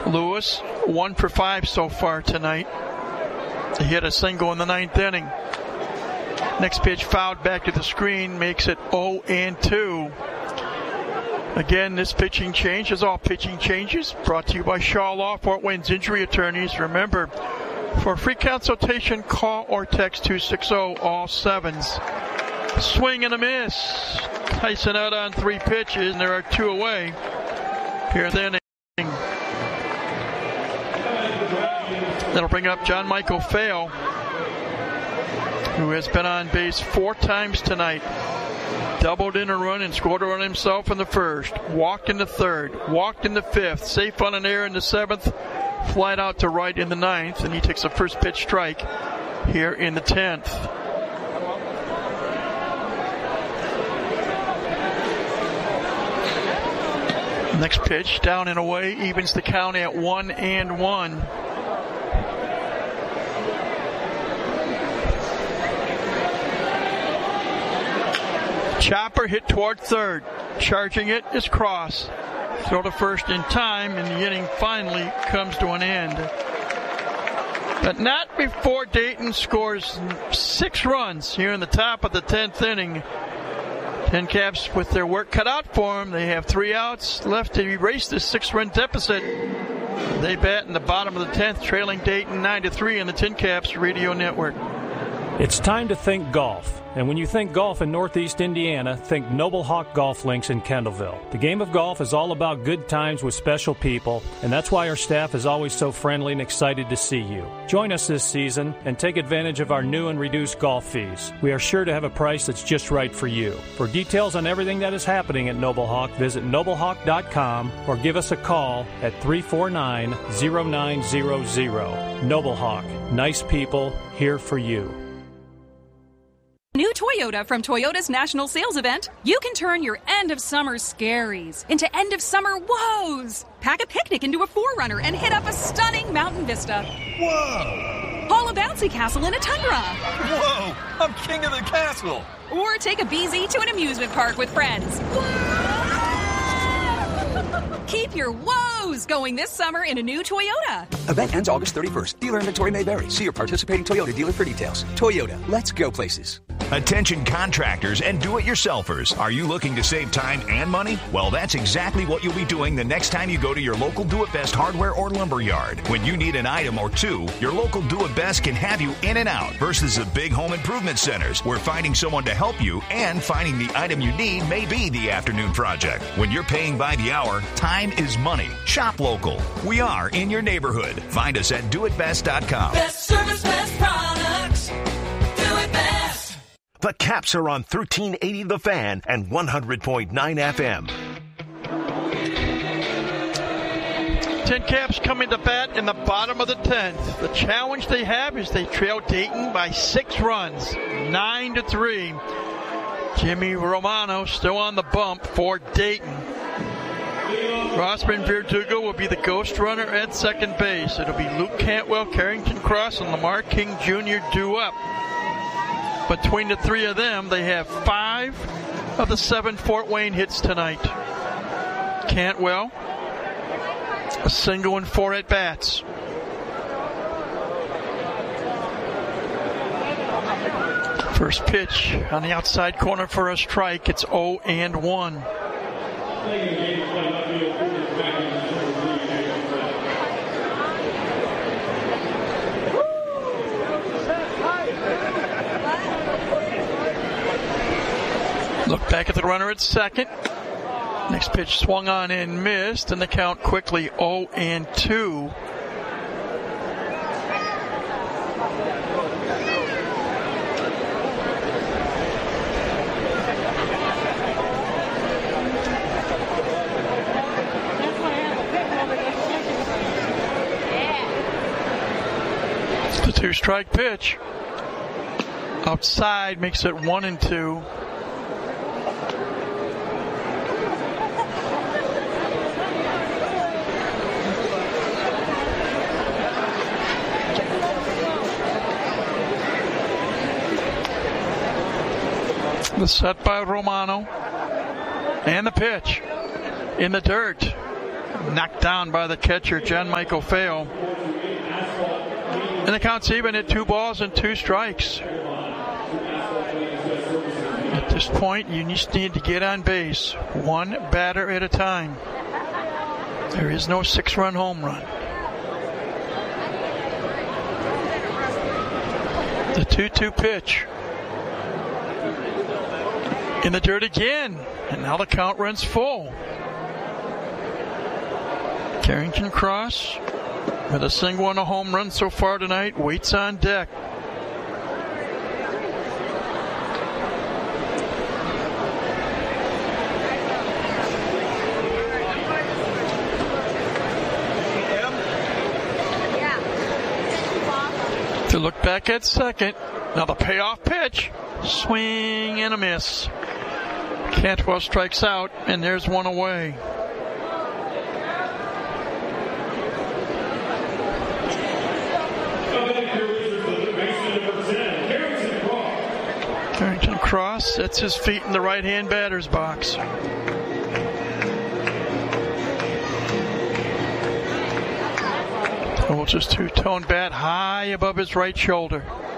Lewis, 1 for 5 so far tonight. He hit a single in the 9th inning. Next pitch fouled back to the screen, makes it 0-2. Again, this pitching change is all pitching changes. Brought to you by Shaw Law, Fort Wayne's injury attorneys. Remember, for a free consultation, call or text 260 all 7s. Swing and a miss. Tyson out on 3 pitches, and there are 2 away here in the inning. That'll bring up John Michael Fail, who has been on base 4 times tonight. Doubled in a run and scored a run himself in the 1st. Walked in the 3rd. Walked in the 5th. Safe on an error in the 7th. Flied out to right in the 9th. And he takes a first pitch strike here in the 10th. Next pitch down and away. Evens the count at 1-1. Chopper hit toward 3rd. Charging it is Cross. Throw to first in time, and the inning finally comes to an end. But not before Dayton scores 6 runs here in the top of the 10th inning. Tin Caps with their work cut out for them. They have 3 outs left to erase this 6-run deficit. They bat in the bottom of the 10th, trailing Dayton 9-3 in the Tin Caps Radio Network. It's time to think golf. And when you think golf in Northeast Indiana, think Noble Hawk Golf Links in Kendallville. The game of golf is all about good times with special people, and that's why our staff is always so friendly and excited to see you. Join us this season and take advantage of our new and reduced golf fees. We are sure to have a price that's just right for you. For details on everything that is happening at Noble Hawk, visit noblehawk.com or give us a call at 349-0900. Noble Hawk, nice people, here for you. New Toyota from Toyota's National Sales Event. You can turn your end-of-summer scaries into end-of-summer woes. Pack a picnic into a 4Runner and hit up a stunning mountain vista. Whoa! Haul a bouncy castle in a Tundra. Whoa! I'm king of the castle! Or take a BZ to an amusement park with friends. Keep your woes going this summer in a new Toyota. Event ends August 31st. Dealer inventory may vary. See your participating Toyota dealer for details. Toyota, let's go places. Attention contractors and do-it-yourselfers. Are you looking to save time and money? Well, that's exactly what you'll be doing the next time you go to your local Do-It-Best hardware or lumber yard. When you need an item or two, your local Do-It-Best can have you in and out versus the big home improvement centers where finding someone to help you and finding the item you need may be the afternoon project. When you're paying by the hour, time is money. Shop local. We are in your neighborhood. Find us at doitbest.com. Best service, best products. Do it best. The Caps are on 1380 The Fan and 100.9 FM. Tin Caps coming to bat in the bottom of the 10th. The challenge they have is they trail Dayton by 6 runs, 9-3. Jimmy Romano still on the bump for Dayton. Rossman Verdugo will be the ghost runner at second base. It'll be Luke Cantwell, Carrington Cross, and Lamar King Jr. due up. Between the 3 of them, they have 5 of the 7 Fort Wayne hits tonight. Cantwell, a single and 4 at-bats. First pitch on the outside corner for a strike. It's 0-1. Look back at the runner at second. Next pitch swung on and missed, and the count quickly 0-2. The 2-strike pitch. Outside makes it 1-2. The set by Romano. And the pitch. In the dirt. knocked down by the catcher, John Michael Fail. And the count's even at 2 balls and 2 strikes. At this point, you just need to get on base, one batter at a time. There is no 6-run home run. The 2-2 pitch. In the dirt again, and now the count runs full. Carrington Cross, with a single and a home run so far tonight, waits on deck. To look back at second. Now the payoff pitch. Swing and a miss. Cantwell strikes out, and there's one away. Carrington Cross sets his feet in the right-hand batter's box. Holds his 2-tone bat high above his right shoulder.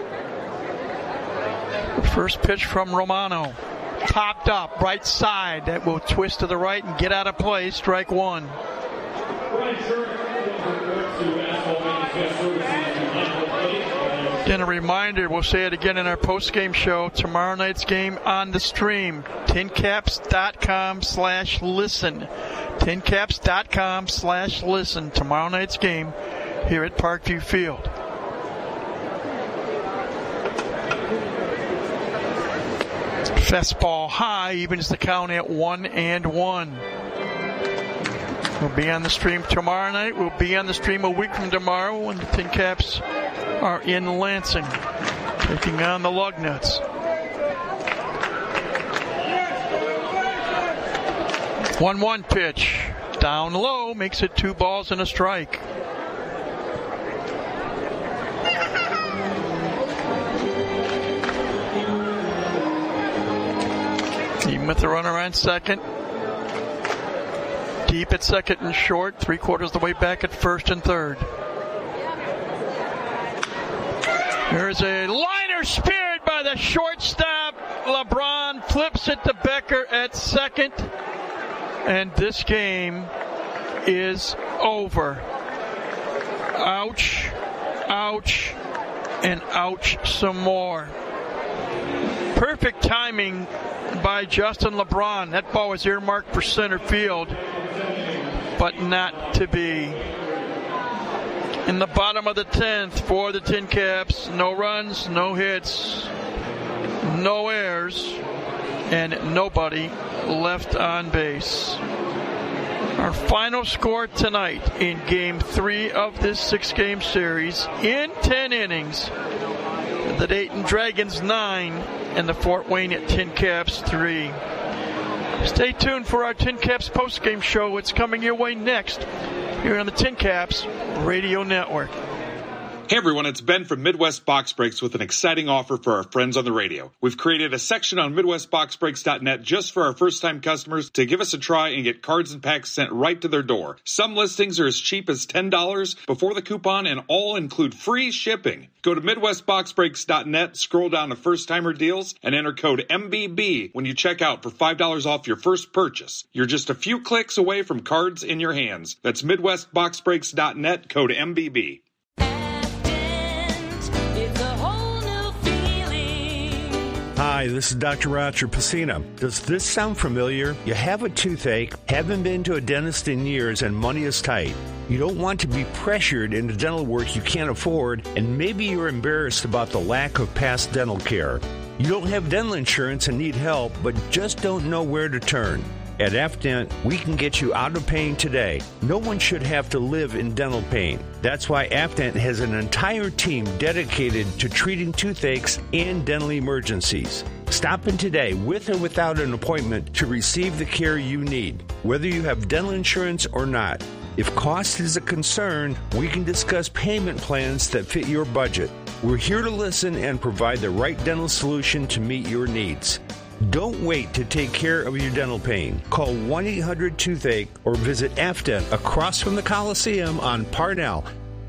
First pitch from Romano. Popped up, right side. That will twist to the right and get out of play. Strike one. Again, a reminder, we'll say it again in our post-game show. Tomorrow night's game on the stream. tincaps.com/listen. tincaps.com/listen. Tomorrow night's game here at Parkview Field. Fastball high, evens the count at 1-1. We'll be on the stream tomorrow night. We'll be on the stream a week from tomorrow when the Tin Caps are in Lansing, taking on the Lugnuts. 1-1 pitch. Down low, makes it 2 balls and a strike. Even with the runner on second. Deep at second and short. 3/4 of the way back at first and third. There's a liner speared by the shortstop. LeBron flips it to Becker at second. And this game is over. Ouch, ouch, and ouch some more. Perfect timing by Justin LeBron. That ball was earmarked for center field, but not to be. In the bottom of the 10th for the Tin Caps, no runs, no hits, no errors, and nobody left on base. Our final score tonight in Game 3 of this 6-game series, in 10 innings, the Dayton Dragons 9 and the Fort Wayne Tin Caps 3. Stay tuned for our Tin Caps postgame show. It's coming your way next here on the Tin Caps Radio Network. Hey everyone, it's Ben from Midwest Box Breaks with an exciting offer for our friends on the radio. We've created a section on MidwestBoxBreaks.net just for our first-time customers to give us a try and get cards and packs sent right to their door. Some listings are as cheap as $10 before the coupon and all include free shipping. Go to MidwestBoxBreaks.net, scroll down to first-timer deals, and enter code MBB when you check out for $5 off your first purchase. You're just a few clicks away from cards in your hands. That's MidwestBoxBreaks.net, code MBB. Hi, this is Dr. Roger Pacina. Does this sound familiar? You have a toothache, haven't been to a dentist in years, and money is tight. You don't want to be pressured into dental work you can't afford, and maybe you're embarrassed about the lack of past dental care. You don't have dental insurance and need help, but just don't know where to turn. At Afdent, we can get you out of pain today. No one should have to live in dental pain. That's why Afdent has an entire team dedicated to treating toothaches and dental emergencies. Stop in today with or without an appointment to receive the care you need, whether you have dental insurance or not. If cost is a concern, we can discuss payment plans that fit your budget. We're here to listen and provide the right dental solution to meet your needs. Don't wait to take care of your dental pain. Call 1-800-TOOTHACHE or visit AFDENT across from the Coliseum on Parnell.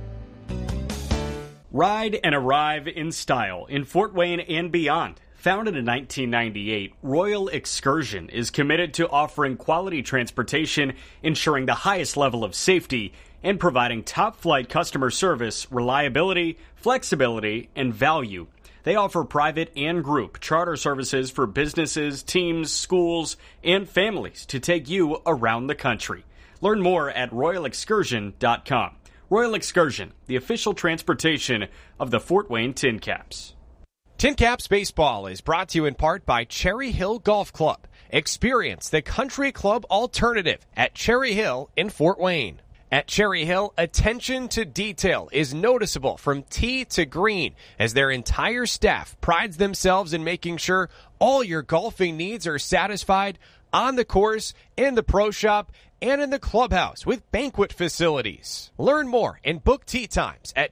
Ride and arrive in style in Fort Wayne and beyond. Founded in 1998, Royal Excursion is committed to offering quality transportation, ensuring the highest level of safety, and providing top-flight customer service, reliability, flexibility, and value. They offer private and group charter services for businesses, teams, schools, and families to take you around the country. Learn more at royalexcursion.com. Royal Excursion, the official transportation of the Fort Wayne Tin Caps. Tin Caps Baseball is brought to you in part by Cherry Hill Golf Club. Experience the country club alternative at Cherry Hill in Fort Wayne. At Cherry Hill, attention to detail is noticeable from tee to green as their entire staff prides themselves in making sure all your golfing needs are satisfied on the course, in the pro shop, and in the clubhouse with banquet facilities. Learn more and book tee times at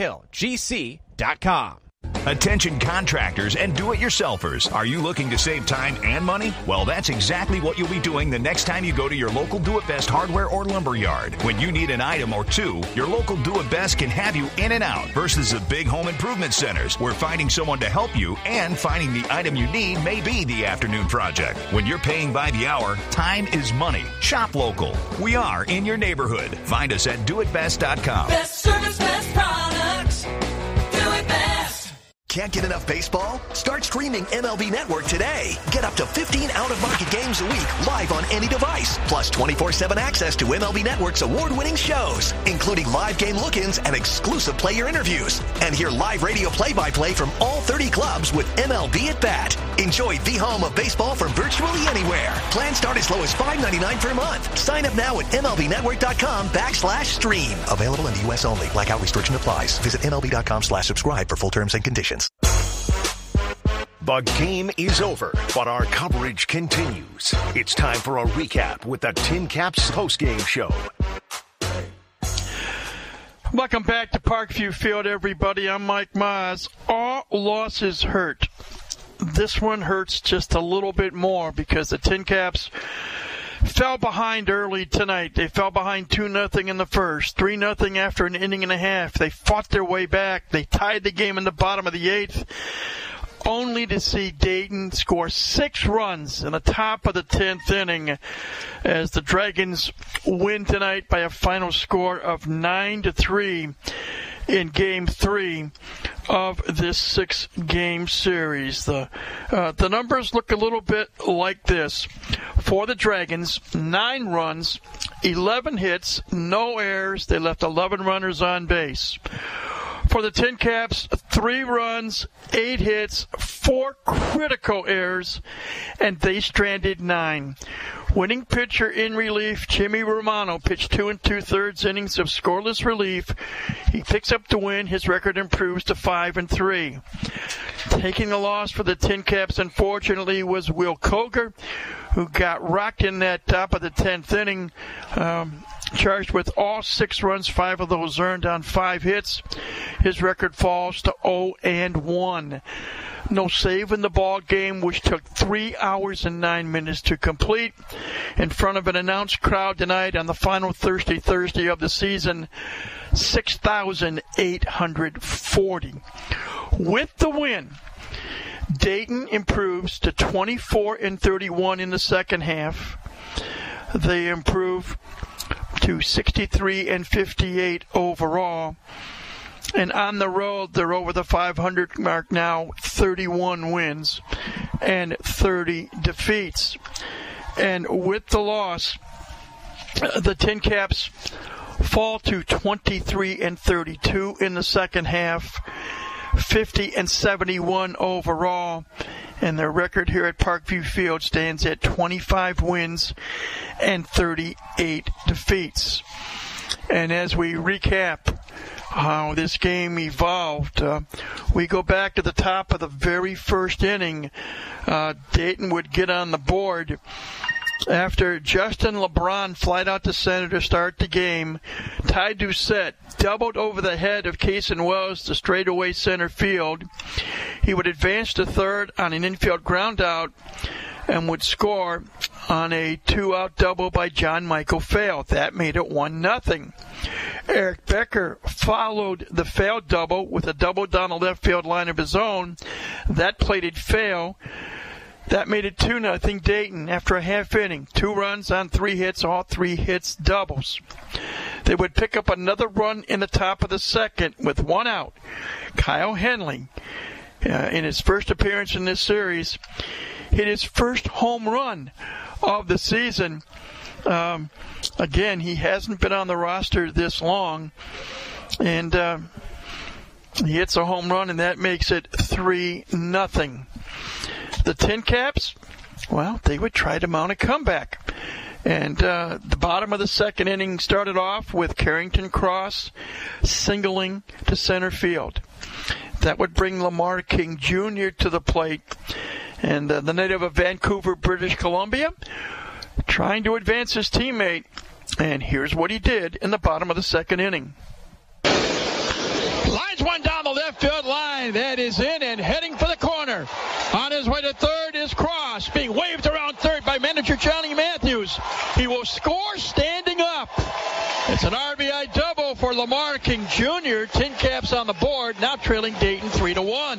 cherryhillgc.com. Attention contractors and do-it-yourselfers. Are you looking to save time and money? Well, that's exactly what you'll be doing the next time you go to your local Do-It-Best hardware or lumber yard. When you need an item or two, your local Do-It-Best can have you in and out versus the big home improvement centers where finding someone to help you and finding the item you need may be the afternoon project. When you're paying by the hour, time is money. Shop local. We are in your neighborhood. Find us at doitbest.com. Best service, best products. Do it best. Can't get enough baseball? Start streaming MLB Network today. Get up to 15 out-of-market games a week live on any device. Plus 24/7 access to MLB Network's award-winning shows, including live game look-ins and exclusive player interviews. And hear live radio play-by-play from all 30 clubs with MLB at Bat. Enjoy the home of baseball from virtually anywhere. Plans start as low as $5.99 per month. Sign up now at MLBnetwork.com/stream. Available in the U.S. only. Blackout restriction applies. Visit MLB.com/subscribe for full terms and conditions. The game is over, but our coverage continues. It's time for a recap with the Tin Caps postgame show. Welcome back to Parkview Field, everybody. I'm Mike Maz. All losses hurt. This one hurts just a little bit more because the Tin Caps fell behind early tonight. They fell behind 2-0 in the first, 3-0 after an inning and a half. They fought their way back. They tied the game in the bottom of the 8th, only to see Dayton score 6 runs in the top of the 10th inning as the Dragons win tonight by a final score of 9-3 in Game 3 of this 6-game series. The numbers look a little bit like this. For the Dragons, 9 runs, 11 hits, no errors. They left 11 runners on base. For the Tin Caps, 3 runs, 8 hits, 4 critical errors, and they stranded 9. Winning pitcher in relief, Jimmy Romano, pitched 2 2/3 innings of scoreless relief. He picks up the win. His record improves to 5-3. Taking the loss for the Tin Caps, unfortunately, was Will Koger, who got rocked in that top of the 10th inning, charged with all 6 runs, 5 of those earned on 5 hits. His record falls to 0-1. No save in the ball game, which took 3 hours and 9 minutes to complete in front of an announced crowd tonight on the final Thursday of the season, 6,840. With the win, Dayton improves to 24-31 in the second half. They improve to 63-58 overall. And on the road, they're over the 500 mark now, 31 wins and 30 defeats. And with the loss, the Tin Caps fall to 23-32 in the second half, 50-71 overall. And their record here at Parkview Field stands at 25 wins and 38 defeats. And as we recap how this game evolved, we go back to the top of the very first inning. Dayton would get on the board After Justin LeBron flied out to center to start the game, Ty Doucette doubled over the head of Cason Wells to straightaway center field. He would advance to third on an infield groundout and would score on a 2-out double by John Michael Fail. That made it 1-0. Eric Becker followed the failed double with a double down the left field line of his own. That plated Fail. That made it 2-0 Dayton after a half inning. 2 runs on 3 hits, all 3 hits doubles. They would pick up another run in the top of the second with 1 out. Kyle Henley, in his first appearance in this series, hit his first home run of the season. Again, he hasn't been on the roster this long. And he hits a home run, and that makes it 3-0. The Tin Caps, well, they would try to mount a comeback. And the bottom of the second inning started off with Carrington Cross singling to center field. That would bring Lamar King Jr. to the plate. And the native of Vancouver, British Columbia, trying to advance his teammate. And here's what he did in the bottom of the second inning. Lines one down the left field line. That is in and heading for the corner. On his way to third is Cross, being waved around third by manager Johnny Matthews. He will score standing up. It's an RBI double for Lamar King Jr. Tin Caps on the board, now trailing Dayton 3-1.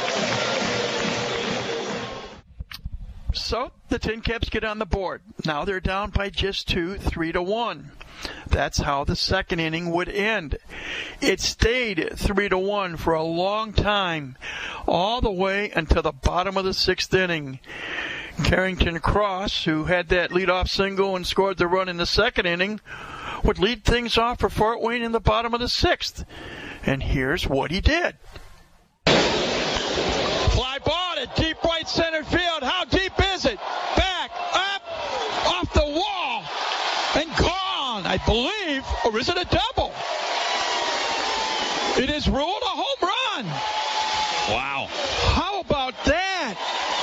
So the Tin Caps get on the board. Now they're down by just 2, 3-1. That's how the second inning would end. It stayed 3-1 for a long time, all the way until the bottom of the sixth inning. Carrington Cross, who had that leadoff single and scored the run in the second inning, would lead things off for Fort Wayne in the bottom of the sixth. And here's what he did. Fly ball to deep right center field. How deep is it? Back, up, off the wall, and gone, I believe. Or is it a double? It is ruled a home run. Wow. How about that?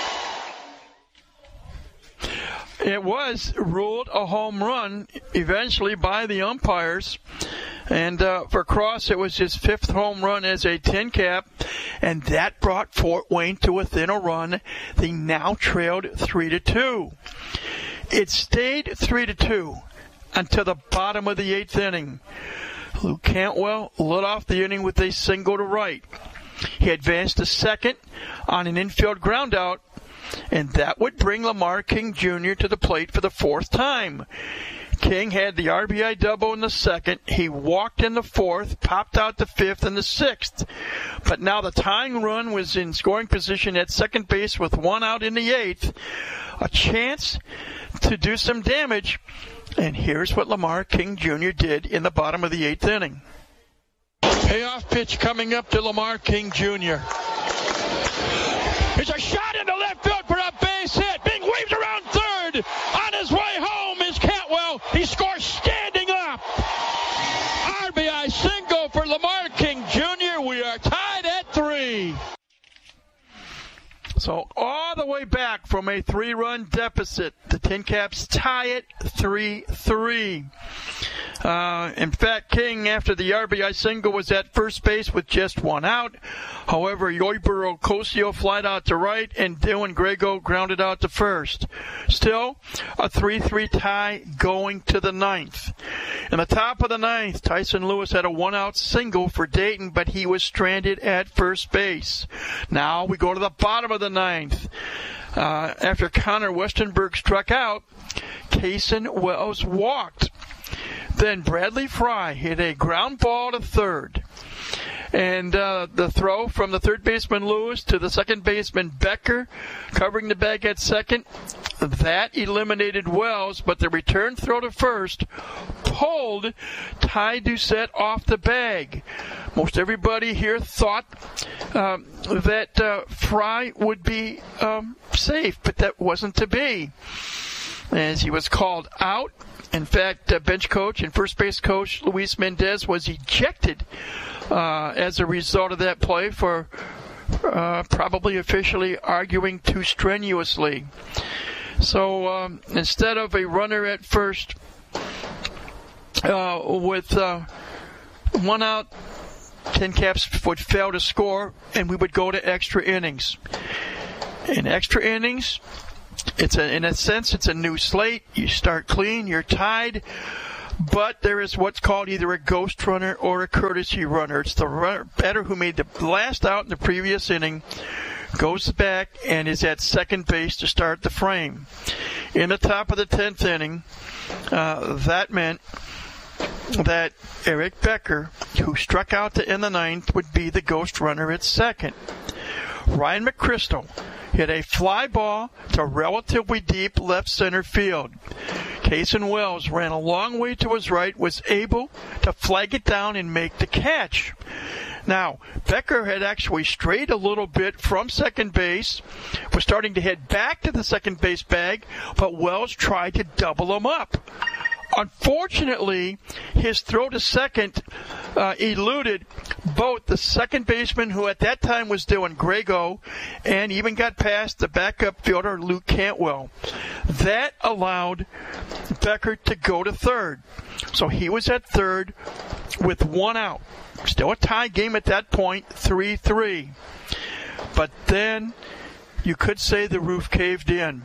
It was ruled a home run eventually by the umpires. And for Cross, it was his 5th home run as a Tin Cap, and that brought Fort Wayne to within a run. They now trailed 3-2. It stayed 3-2 until the bottom of the 8th inning. Luke Cantwell lit off the inning with a single to right. He advanced to second on an infield groundout, and that would bring Lamar King Jr. to the plate for the 4th time. King had the RBI double in the second. He walked in the 4th, popped out the 5th and the 6th. But now the tying run was in scoring position at second base with 1 out in the 8th. A chance to do some damage. And here's what Lamar King Jr. did in the bottom of the 8th inning. Payoff pitch coming up to Lamar King Jr. It's a shot into left field for a base hit. Being waved around third. On his way home is Cantwell. He scores standing up. RBI single for Lamar King Jr. We are tied at 3. So all the way back from a 3-run deficit, the Tin Caps tie it 3-3. In fact, King, after the RBI single, was at first base with just 1 out. However, Yoiburo Cosio flied out to right, and Dylan Grego grounded out to first. Still, a 3-3 tie going to the 9th. In the top of the 9th, Tyson Lewis had a 1-out single for Dayton, but he was stranded at first base. Now we go to the bottom of the 9th. After Connor Westenberg struck out, Cason Wells walked. Then Bradley Fry hit a ground ball to third. And the throw from the third baseman Lewis to the second baseman Becker, covering the bag at second, that eliminated Wells, but the return throw to first pulled Ty Doucette off the bag. Most everybody here thought that Fry would be safe, but that wasn't to be, as he was called out. In fact, bench coach and first base coach Luis Mendez was ejected as a result of that play for probably officially arguing too strenuously. So instead of a runner at first with 1 out, Tin Caps would fail to score, and we would go to extra innings. In extra innings, in a sense, it's a new slate. You start clean, you're tied, but there is what's called either a ghost runner or a courtesy runner. It's the batter who made the last out in the previous inning, goes back and is at second base to start the frame. In the top of the 10th inning, that meant that Eric Becker, who struck out to end the 9th, would be the ghost runner at second. Ryan McChrystal hit a fly ball to relatively deep left center field. Cason Wells ran a long way to his right, was able to flag it down and make the catch. Now, Becker had actually strayed a little bit from second base, was starting to head back to the second base bag, but Wells tried to double him up. Unfortunately, his throw to second eluded both the second baseman, who at that time was Dylan Grego, and even got past the backup fielder, Luke Cantwell. That allowed Becker to go to third. So he was at third with 1 out. Still a tie game at that point, 3-3. But then you could say the roof caved in.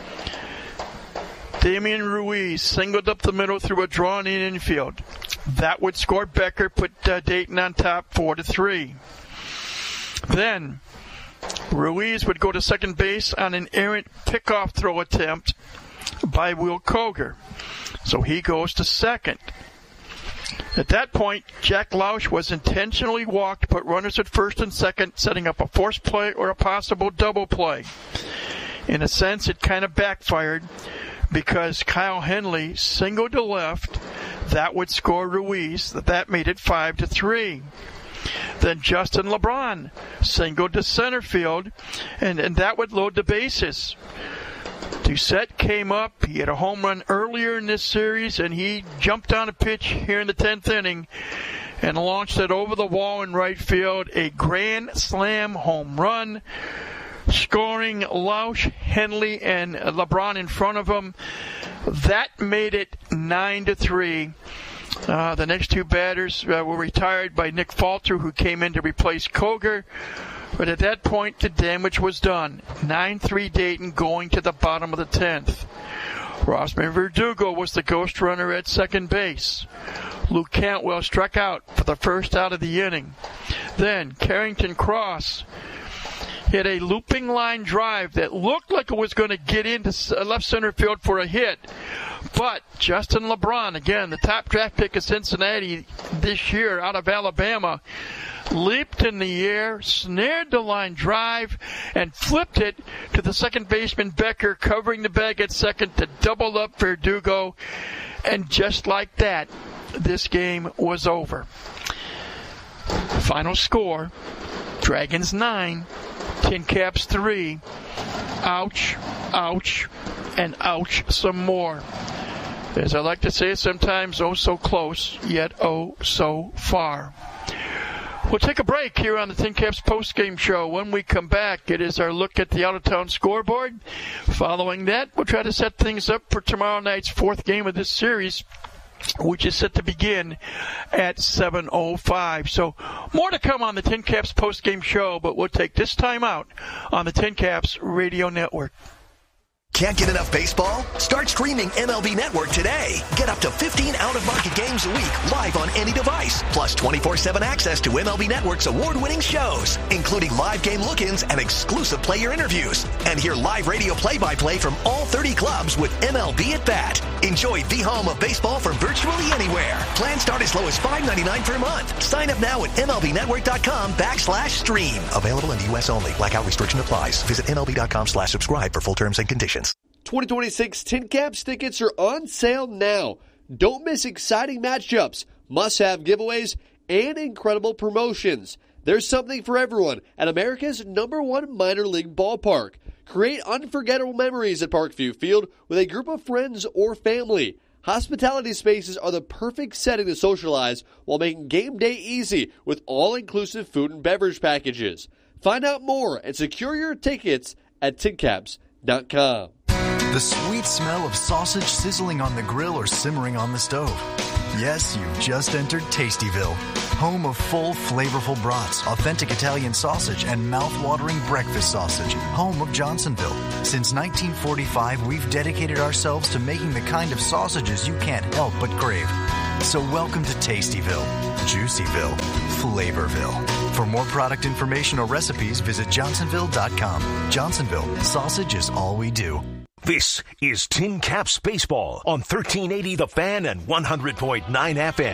Damian Ruiz singled up the middle through a drawn-in infield. That would score Becker, put Dayton on top 4-3. Then Ruiz would go to second base on an errant pickoff throw attempt by Will Koger. So he goes to second. At that point, Jack Lausch was intentionally walked, put runners at first and second, setting up a forced play or a possible double play. In a sense, it kind of backfired, because Kyle Henley singled to left. That would score Ruiz. That made it 5-3. Then Justin LeBron singled to center field, and that would load the bases. Doucette came up. He had a home run earlier in this series, and he jumped on a pitch here in the 10th inning and launched it over the wall in right field. A grand slam home run, scoring Lausch, Henley, and LeBron in front of him. That made it 9-3. The next two batters were retired by Nick Falter, who came in to replace Koger. But at that point, the damage was done. 9-3 Dayton, going to the bottom of the 10th. Rosman Verdugo was the ghost runner at second base. Luke Cantwell struck out for the first out of the inning. Then Carrington Cross hit a looping line drive that looked like it was going to get into left center field for a hit. But Justin LeBron, again, the top draft pick of Cincinnati this year out of Alabama, leaped in the air, snared the line drive, and flipped it to the second baseman Becker, covering the bag at second to double up Verdugo. And just like that, this game was over. Final score, Dragons 9, Tin Caps 3. Ouch, ouch, and ouch some more. As I like to say sometimes, oh so close, yet oh so far. We'll take a break here on the Tin Caps postgame show. When we come back, it is our look at the out-of-town scoreboard. Following that, we'll try to set things up for tomorrow night's fourth game of this series, which is set to begin at 7:05. So more to come on the Tin Caps postgame show, but we'll take this time out on the Tin Caps Radio Network. Can't get enough baseball? Start streaming MLB Network today. Get up to 15 out-of-market games a week live on any device, plus 24/7 access to MLB Network's award-winning shows, including live game look-ins and exclusive player interviews. And hear live radio play-by-play from all 30 clubs with MLB at Bat. Enjoy the home of baseball from virtually anywhere. Plans start as low as $5.99 per month. Sign up now at MLBnetwork.com/stream. Available in the U.S. only. Blackout restriction applies. Visit MLB.com/subscribe for full terms and conditions. 2026 Tin Caps tickets are on sale now. Don't miss exciting matchups, must-have giveaways, and incredible promotions. There's something for everyone at America's #1 minor league ballpark. Create unforgettable memories at Parkview Field with a group of friends or family. Hospitality spaces are the perfect setting to socialize while making game day easy with all-inclusive food and beverage packages. Find out more and secure your tickets at tincaps.com. The sweet smell of sausage sizzling on the grill or simmering on the stove. Yes, you've just entered Tastyville, home of full, flavorful brats, authentic Italian sausage, and mouth-watering breakfast sausage, home of Johnsonville. Since 1945, we've dedicated ourselves to making the kind of sausages you can't help but crave. So welcome to Tastyville, Juicyville, Flavorville. For more product information or recipes, visit johnsonville.com. Johnsonville, sausage is all we do. This is Tin Caps Baseball on 1380 The Fan and 100.9 FM.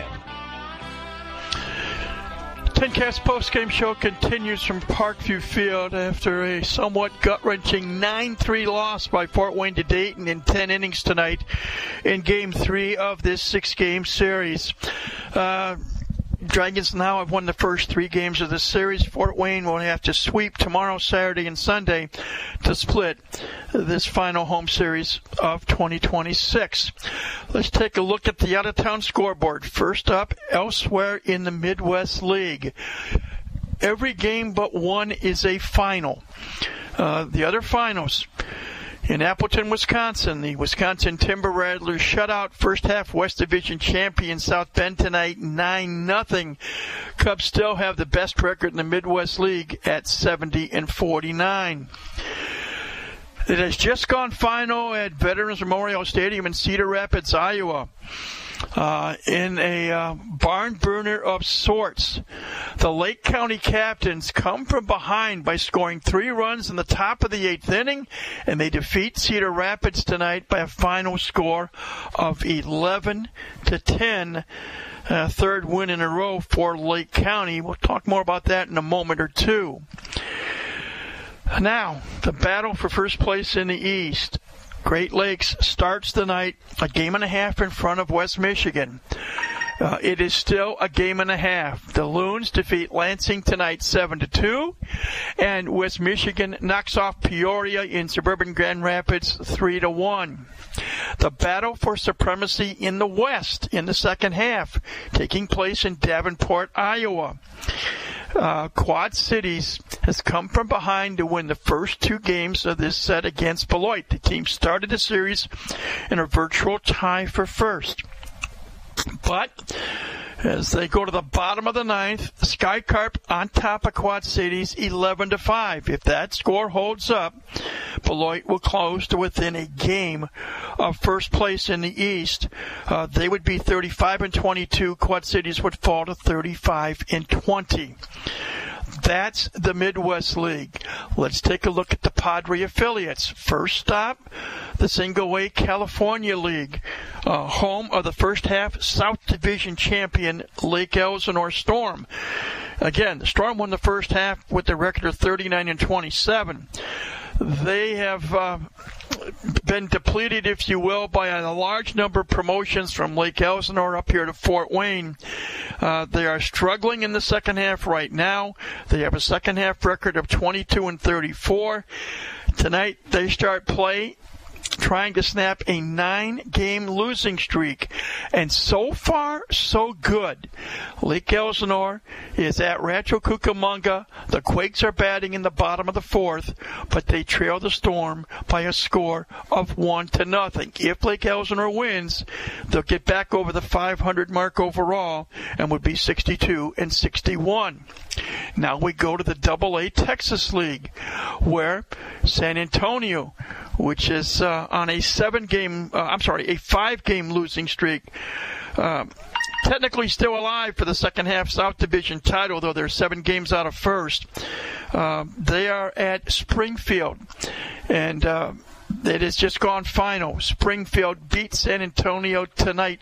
Tin Caps postgame show continues from Parkview Field after a somewhat gut-wrenching 9-3 loss by Fort Wayne to Dayton in 10 innings tonight in Game 3 of this 6-game series. Dragons now have won the first 3 games of the series. Fort Wayne will have to sweep tomorrow, Saturday, and Sunday to split this final home series of 2026. Let's take a look at the out-of-town scoreboard. First up, elsewhere in the Midwest League. Every game but one is a final. The other finals. In Appleton, Wisconsin, the Wisconsin Timber Rattlers shut out first half West Division champion South Bend tonight 9-0. Cubs still have the best record in the Midwest League at 70-49. It has just gone final at Veterans Memorial Stadium in Cedar Rapids, Iowa. In a barn burner of sorts. The Lake County Captains come from behind by scoring 3 runs in the top of the 8th inning, and they defeat Cedar Rapids tonight by a final score of 11-10. Third win in a row for Lake County. We'll talk more about that in a moment or two. Now, the battle for first place in the East. Great Lakes starts the night a game and a half in front of West Michigan. It is still a game and a half. The Loons defeat Lansing tonight 7-2, and West Michigan knocks off Peoria in suburban Grand Rapids 3-1. The battle for supremacy in the West in the second half taking place in Davenport, Iowa. Quad Cities has come from behind to win the first 2 games of this set against Beloit. The team started the series in a virtual tie for first. But as they go to the bottom of the 9th, Sky Carp on top of Quad Cities 11-5. If that score holds up, Beloit will close to within a game of first place in the East. They would be 35-22. Quad Cities would fall to 35-20. That's the Midwest League. Let's take a look at the Padre affiliates. First stop, the Single A California League, home of the first half South Division champion Lake Elsinore Storm. Again, the Storm won the first half with a record of 39-27. They have been depleted, if you will, by a large number of promotions from Lake Elsinore up here to Fort Wayne. They are struggling in the second half right now. They have a second half record of 22-34. Tonight they start play trying to snap a 9-game losing streak. And so far, so good. Lake Elsinore is at Rancho Cucamonga. The Quakes are batting in the bottom of the 4th, but they trail the Storm by a score of 1-0. If Lake Elsinore wins, they'll get back over the 500 mark overall and would be 62-61. Now we go to the AA Texas League, where San Antonio, which is on a 5-game losing streak, technically still alive for the second half South Division title, though they're 7 games out of first. They are at Springfield, and it has just gone final. Springfield beat San Antonio tonight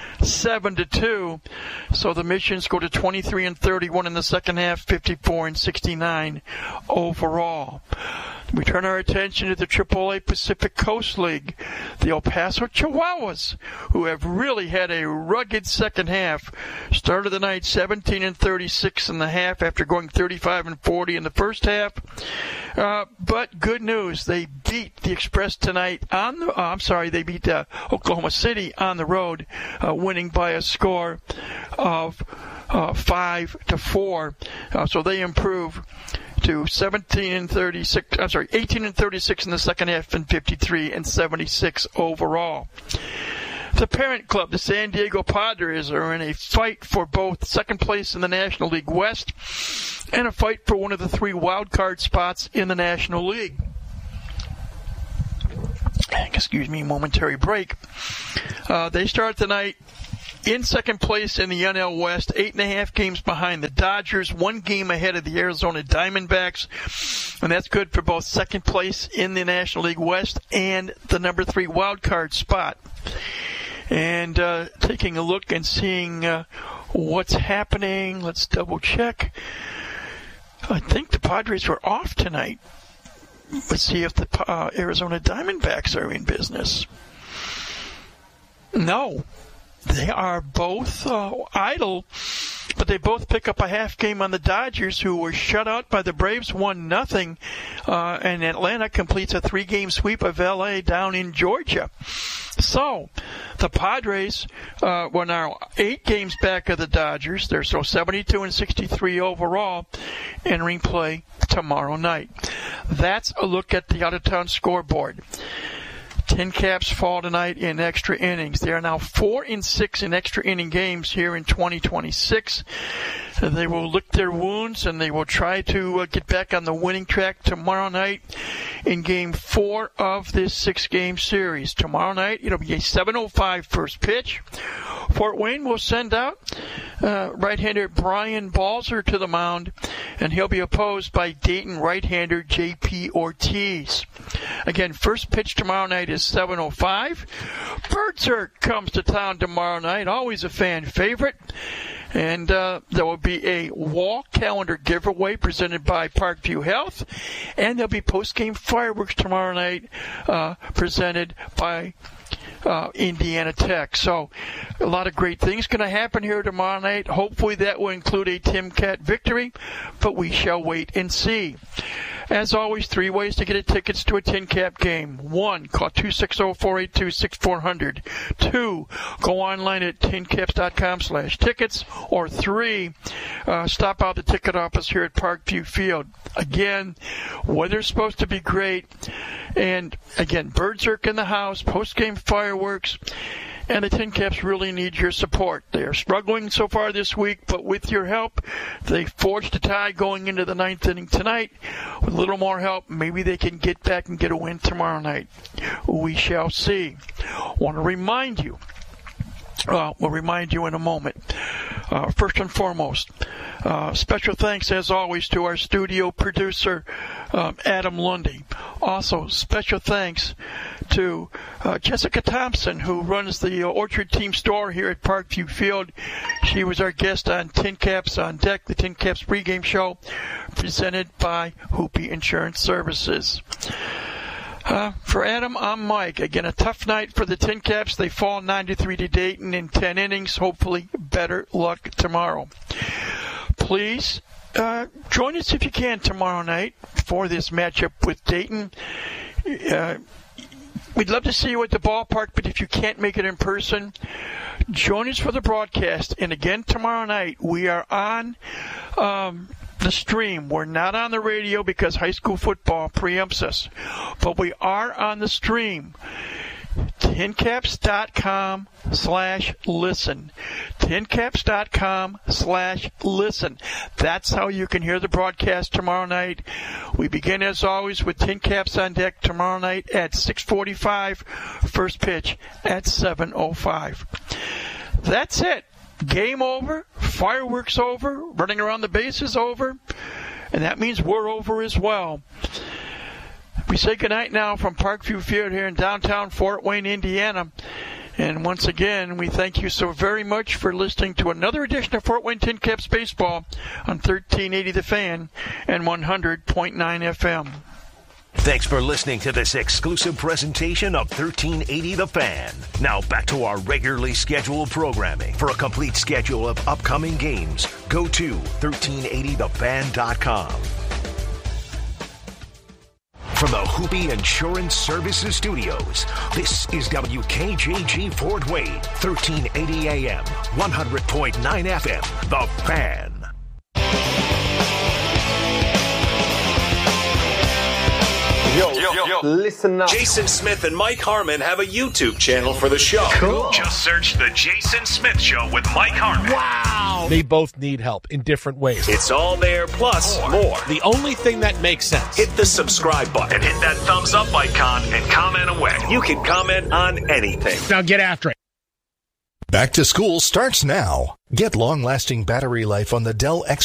7-2. So the Missions go to 23-31 in the second half, 54-69 overall. We turn our attention to the AAA Pacific Coast League. The El Paso Chihuahuas, who have really had a rugged second half, started the night 17-36 in the half after going 35-40 in the first half. But good news, they beat the Express tonight on the. They beat Oklahoma City on the road, winning by a score of 5-4. So they improve to 18 and 36 in the second half and 53 and 76 overall. The parent club, the San Diego Padres, are in a fight for both second place in the National League West and a fight for one of the 3 wild card spots in the National League. Excuse me, momentary break. They start tonight in second place in the NL West, 8.5 games behind the Dodgers, 1 game ahead of the Arizona Diamondbacks, and that's good for both second place in the National League West and the number 3 wild card spot. And taking a look and seeing what's happening, let's double check. I think the Padres were off tonight. Let's see if the Arizona Diamondbacks are in business. No. They are both idle, but they both pick up a half game on the Dodgers, who were shut out by the Braves 1-0, and Atlanta completes a 3-game sweep of L.A. down in Georgia. So the Padres were now 8 games back of the Dodgers. They're so 72 and 63 overall, entering play tomorrow night. That's a look at the out-of-town scoreboard. Tin Caps fall tonight in extra innings. They are now 4-6 in extra inning games here in 2026. They will lick their wounds and they will try to get back on the winning track tomorrow night in Game 4 of this 6-game series. Tomorrow night, it'll be a 7:05 first pitch. Fort Wayne will send out right-hander Brian Balzer to the mound, and he'll be opposed by Dayton right-hander J.P. Ortiz. Again, first pitch tomorrow night is 7:05. Bertzer comes to town tomorrow night, always a fan favorite. And there will be a wall calendar giveaway presented by Parkview Health. And there'll be post-game fireworks tomorrow night presented by Indiana Tech. So a lot of great things going to happen here tomorrow night. Hopefully that will include a Timcat victory, but we shall wait and see. As always, 3 ways to get tickets to a Tin Cap game. 1, call 260-482-6400. 2, go online at tincaps.com/tickets. Or 3, stop out the ticket office here at Parkview Field. Again, weather's supposed to be great. And again, Bertzer in the house, post-game fireworks. And the Tin Caps really need your support. They are struggling so far this week, but with your help, they forged a tie going into the 9th inning tonight. With a little more help, maybe they can get back and get a win tomorrow night. We shall see. Want to remind you, we'll remind you in a moment. First and foremost, special thanks, as always, to our studio producer, Adam Lundy. Also, special thanks to Jessica Thompson, who runs the Orchard Team store here at Parkview Field. She was our guest on Tin Caps on Deck, the Tin Caps pregame show, presented by Hoopy Insurance Services. For Adam, I'm Mike. Again, a tough night for the Tin Caps. They fall 9-3 to Dayton in 10 innings. Hopefully, better luck tomorrow. Please join us if you can tomorrow night for this matchup with Dayton. We'd love to see you at the ballpark, but if you can't make it in person, join us for the broadcast. And again, tomorrow night, we are on the stream. We're not on the radio because high school football preempts us, but we are on the stream. tincaps.com/listen. tincaps.com/listen. That's how you can hear the broadcast tomorrow night. We begin, as always, with Tin Caps on Deck tomorrow night at 6:45. First pitch at 7:05. That's it. Game over. Fireworks over. Running around the bases over. And that means we're over as well. We say goodnight now from Parkview Field here in downtown Fort Wayne, Indiana. And once again, we thank you so very much for listening to another edition of Fort Wayne Tin Caps Baseball on 1380 The Fan and 100.9 FM. Thanks for listening to this exclusive presentation of 1380 The Fan. Now back to our regularly scheduled programming. For a complete schedule of upcoming games, go to 1380thefan.com. From the Hoopy Insurance Services Studios, this is WKJG Fort Wayne, 1380 AM, 100.9 FM, The Fan. listen up. Jason Smith and Mike Harmon have a YouTube channel for the show. Cool. Just search The Jason Smith Show with Mike Harmon. Wow. They both need help in different ways. It's all there, plus more. The only thing that makes sense. Hit the subscribe button And hit that thumbs up icon and comment away. You can comment on anything. Now get after it. Back to school starts now. Get long-lasting battery life on the Dell X